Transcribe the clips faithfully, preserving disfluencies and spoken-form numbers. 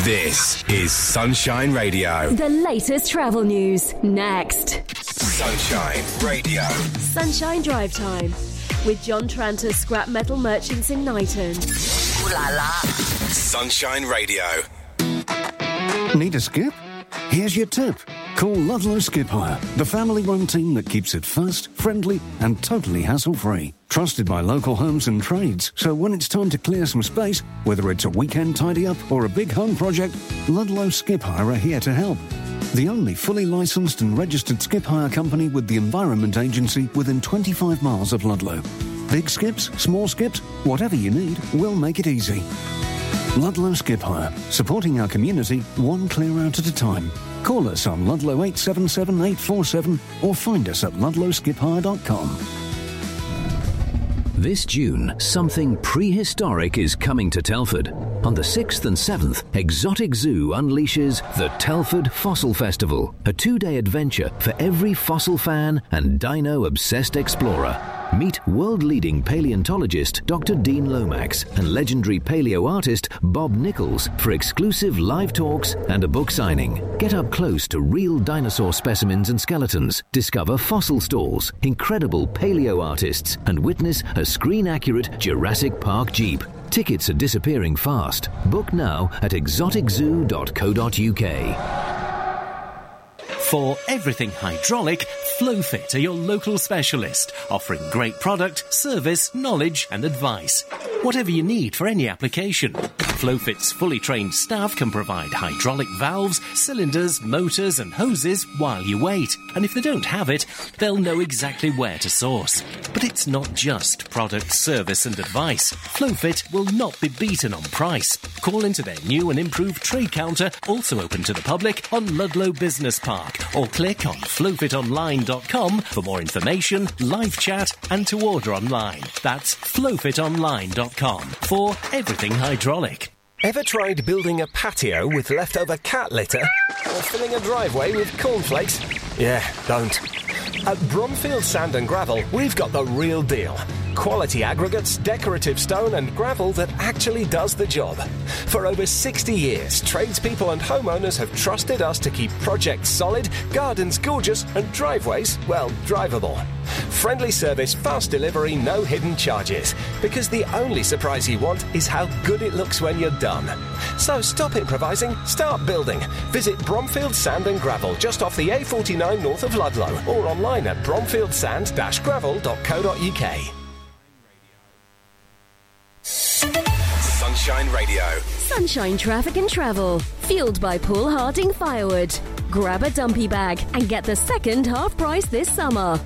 This is Sunshine Radio. The latest travel news, next. Sunshine Radio. Sunshine Drive Time with John Tranter, Scrap Metal Merchants in Knighton. Ooh la la. Sunshine Radio. Need a skip? Here's your tip. Call Ludlow Skip Hire, the family-run team that keeps it fast, friendly and totally hassle-free. Trusted by local homes and trades, so when it's time to clear some space, whether it's a weekend tidy-up or a big home project, Ludlow Skip Hire are here to help. The only fully licensed and registered skip hire company with the Environment Agency within twenty-five miles of Ludlow. Big skips, small skips, whatever you need, we'll make it easy. Ludlow Skip Hire, supporting our community one clear out at a time. Call us on Ludlow eight seven seven eight four seven or find us at ludlow skip hire dot com. This June, something prehistoric is coming to Telford. On the sixth and seventh, Exotic Zoo unleashes the Telford Fossil Festival, a two-day adventure for every fossil fan and dino-obsessed explorer. Meet world-leading paleontologist Doctor Dean Lomax and legendary paleo artist Bob Nichols for exclusive live talks and a book signing. Get up close to real dinosaur specimens and skeletons, discover fossil stalls, incredible paleo artists, and witness a screen-accurate Jurassic Park Jeep. Tickets are disappearing fast. Book now at exotic zoo dot co dot uk. For everything hydraulic, Flowfit are your local specialist, offering great product, service, knowledge and advice. Whatever you need for any application. Flowfit's fully trained staff can provide hydraulic valves, cylinders, motors and hoses while you wait. And if they don't have it, they'll know exactly where to source. But it's not just product, service and advice. Flowfit will not be beaten on price. Call into their new and improved trade counter, also open to the public, on Ludlow Business Park, or click on flowfit online dot com for more information, live chat and to order online. That's flowfit online dot com for everything hydraulic. Ever tried building a patio with leftover cat litter? Or filling a driveway with cornflakes? Yeah, don't. At Bromfield Sand and Gravel, we've got the real deal. Quality aggregates, decorative stone and gravel that actually does the job. For over sixty years, tradespeople and homeowners have trusted us to keep projects solid, gardens gorgeous and driveways, well, drivable. Friendly service, fast delivery, no hidden charges. Because the only surprise you want is how good it looks when you're done. So stop improvising, start building. Visit Bromfield Sand and Gravel just off the A forty-nine north of Ludlow or online at bromfield sand dash gravel dot co dot uk. Sunshine Radio. Sunshine Traffic and Travel. Fueled by Paul Harding Firewood. Grab a dumpy bag and get the second half price this summer.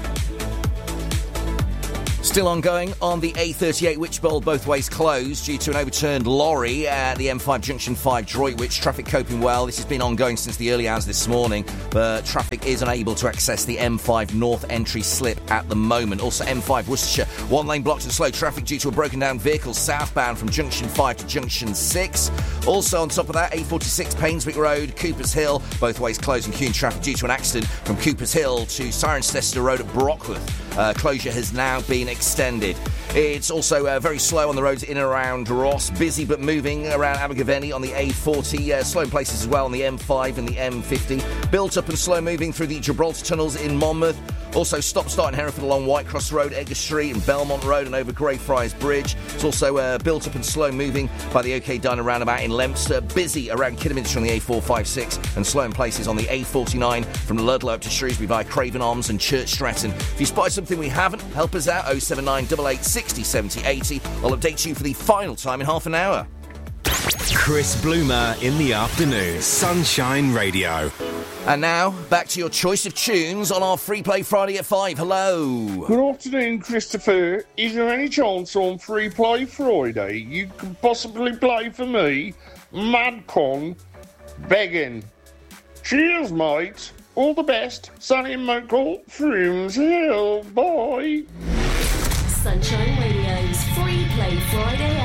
Still ongoing on the A thirty-eight Wychbold, both ways closed due to an overturned lorry at the M five Junction five Droitwich. Traffic coping well. This has been ongoing since the early hours this morning, but traffic is unable to access the M five North entry slip at the moment. Also M five Worcestershire, one lane blocked and slow traffic due to a broken down vehicle southbound from Junction five to Junction six. Also on top of that, A forty-six Painswick Road, Coopers Hill, both ways closed and queuing traffic due to an accident from Coopers Hill to Cirencester Road at Brockworth. Uh, closure has now been extended. It's also uh, very slow on the roads in and around Ross, busy but moving around Abergavenny on the A forty, uh, slow in places as well on the M five and the M fifty, built up and slow moving through the Gibraltar tunnels in Monmouth. Also stop-start in Hereford along Whitecross Road, Edgar Street and Belmont Road and over Greyfriars Bridge. It's also uh, built up and slow moving by the OK Diner roundabout in Leominster, busy around Kidderminster on the A four fifty-six and slow in places on the A forty-nine from Ludlow up to Shrewsbury via Craven Arms and Church Stretton. If you spot something we haven't, help us out, oh seven nine eight eight sixty seventy eighty. I'll update you for the final time in half an hour. Chris Bloomer in the afternoon. Sunshine Radio. And now, back to your choice of tunes on our Free Play Friday at five. Hello. Good afternoon, Christopher. Is there any chance on Free Play Friday you could possibly play for me Madcon Begging? Cheers, mate. All the best. Sunny and Mokel, Frooms Hill. Bye. Sunshine Radio's Free Play Friday